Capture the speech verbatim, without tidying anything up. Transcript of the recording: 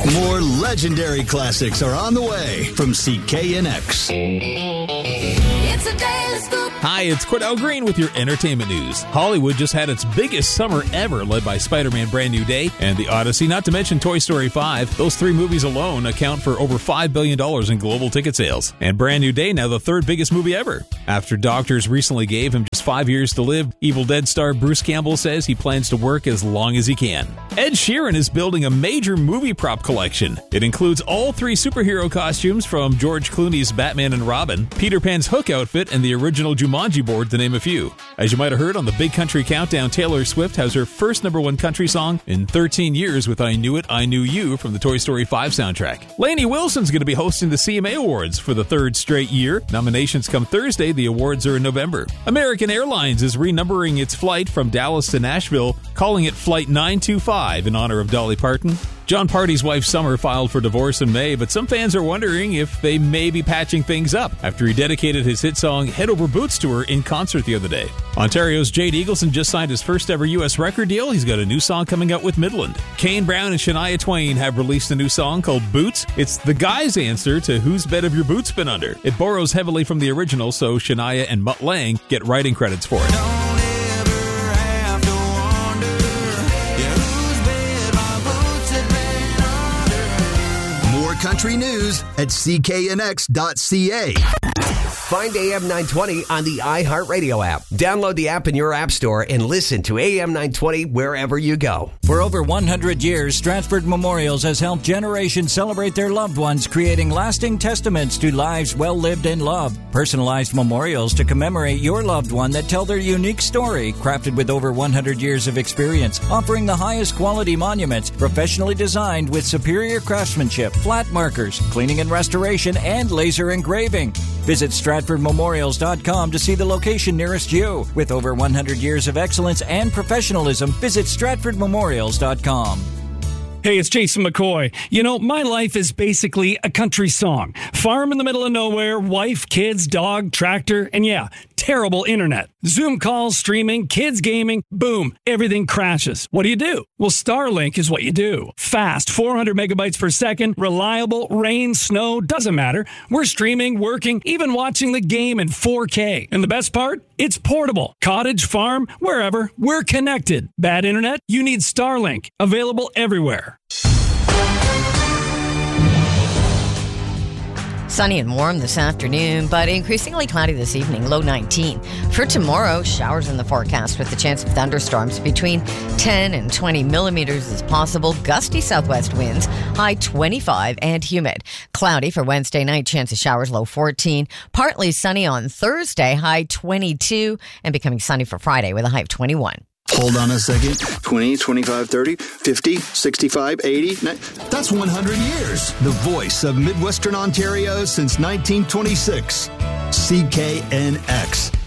More legendary classics are on the way from C K N X. It's a daily scoop. Hi, it's Cordell Green with your entertainment news. Hollywood just had its biggest summer ever, led by Spider-Man Brand New Day and The Odyssey, not to mention Toy Story five. Those three movies alone account for over five billion dollars in global ticket sales. And Brand New Day now the third biggest movie ever. After doctors recently gave him just five years to live, Evil Dead star Bruce Campbell says he plans to work as long as he can. Ed Sheeran is building a major movie prop collection. It includes all three superhero costumes from George Clooney's Batman and Robin, Peter Pan's Hook outfit, and the original Jumanji board, to name a few. As you might have heard on the Big Country Countdown, Taylor Swift has her first number one country song in thirteen years with I Knew It, I Knew You from the Toy Story five soundtrack. Lainey Wilson's going to be hosting the C M A Awards for the third straight year. Nominations come Thursday. The awards are in November. American Airlines is renumbering its flight from Dallas to Nashville, calling it Flight nine two five in honor of Dolly Parton. John Party's wife Summer filed for divorce in May, but some fans are wondering if they may be patching things up after he dedicated his hit song Head Over Boots to her in concert the other day. Ontario's Jade Eagleson just signed his first ever U S record deal. He's got a new song coming out with Midland. Kane Brown and Shania Twain have released a new song called Boots. It's the guy's answer to Whose Bed Have Your Boots Been Under? It borrows heavily from the original, so Shania and Mutt Lange get writing credits for it. Country news at C K N X dot C A. Find A M nine twenty on the iHeartRadio app. Download the app in your app store and listen to A M nine twenty wherever you go. For over one hundred years, Stratford Memorials has helped generations celebrate their loved ones, creating lasting testaments to lives well lived in love. Personalized memorials to commemorate your loved one that tell their unique story, crafted with over one hundred years of experience, offering the highest quality monuments, professionally designed with superior craftsmanship, flat markers, cleaning and restoration, and laser engraving. Visit Stratford Memorials dot com to see the location nearest you. With over one hundred years of excellence and professionalism, visit Stratford Memorials dot com. Hey, it's Jason McCoy. You know, my life is basically a country song. Farm in the middle of nowhere, wife, kids, dog, tractor, and yeah, terrible internet. Zoom calls, streaming, kids gaming, boom, everything crashes. What do you do? Well, Starlink is what you do. Fast, four hundred megabytes per second, reliable, rain, snow, doesn't matter. We're streaming, working, even watching the game in four K. And the best part? It's portable. Cottage, farm, wherever, we're connected. Bad internet? You need Starlink. Available everywhere. Sunny and warm this afternoon, but increasingly cloudy this evening, low nineteen. For tomorrow, showers in the forecast with the chance of thunderstorms between ten and twenty millimeters is possible. Gusty southwest winds, high twenty-five, and humid. Cloudy for Wednesday night, chance of showers, low fourteen. Partly sunny on Thursday, high twenty-two, and becoming sunny for Friday with a high of twenty-one. Hold on a second. twenty, twenty-five, thirty, fifty, sixty-five, eighty. That's one hundred years. The voice of Midwestern Ontario since nineteen twenty-six. C K N X.